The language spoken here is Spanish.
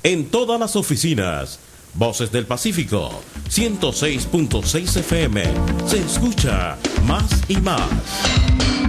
en todas las oficinas. Voces del Pacífico, 106.6 FM. Se escucha más y más.